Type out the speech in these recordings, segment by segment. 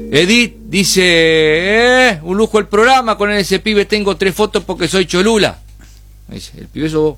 Edith dice, un lujo el programa, con ese pibe tengo 3 fotos porque soy Cholula. Dice, el pibe sos vos.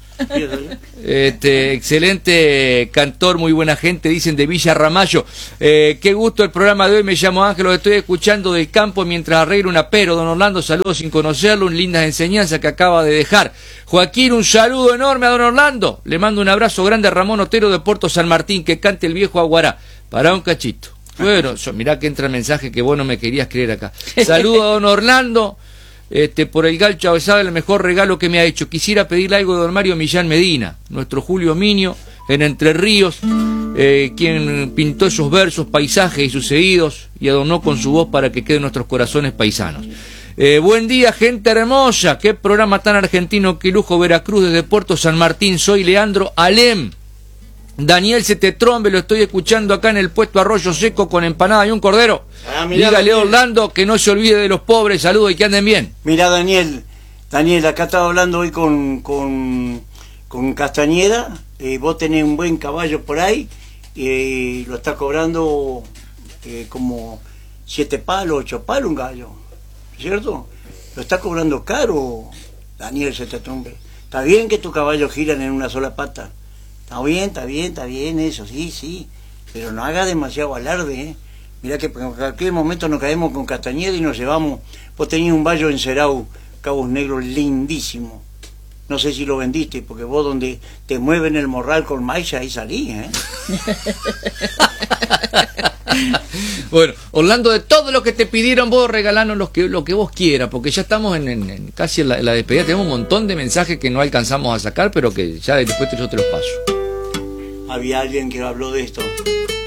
Excelente cantor, muy buena gente, dicen de Villa Ramallo. Qué gusto el programa de hoy, me llamo Ángel, lo estoy escuchando del campo mientras arreglo un apero. Don Orlando, saludos sin conocerlo, lindas enseñanzas que acaba de dejar. Joaquín, un saludo enorme a don Orlando, le mando un abrazo grande a Ramón Otero de Puerto San Martín, que cante el viejo Aguará. Para un cachito. Bueno, mirá que entra el mensaje que vos no me querías creer acá. Saludo a don Orlando. Por el Galcho Avezada, el mejor regalo que me ha hecho. Quisiera pedirle algo de don Mario Millán Medina, nuestro Julio Minio, en Entre Ríos, quien pintó esos versos, paisajes y sucedidos, y adornó con su voz para que queden nuestros corazones paisanos. Buen día, gente hermosa. Qué programa tan argentino, qué lujo. Veracruz, desde Puerto San Martín. Soy Leandro Alem. Daniel Setetrombe, lo estoy escuchando acá en el puesto Arroyo Seco con empanada y un cordero. Dígale a Orlando que no se olvide de los pobres. Saludos y que anden bien. Mirá, Daniel, acá estaba hablando hoy con Castañeda. Vos tenés un buen caballo por ahí, lo está cobrando como 7 palos, 8 palos un gallo, ¿cierto? Lo está cobrando caro, Daniel Setetrombe. Está bien que tus caballos giran en una sola pata. Está bien, eso, sí, pero no haga demasiado alarde, ¿eh? Mirá que en cualquier momento nos caemos con Castañeda y nos llevamos. Vos tenías un vallo encerado, Cabos Negros, lindísimo. No sé si lo vendiste, porque vos donde te mueven el morral con maíz, ahí salís, ¿eh? Bueno, Orlando, de todo lo que te pidieron, vos regalanos lo que vos quieras, porque ya estamos casi en la despedida. Tenemos un montón de mensajes que no alcanzamos a sacar, pero que ya después yo te los paso. Había alguien que habló de esto.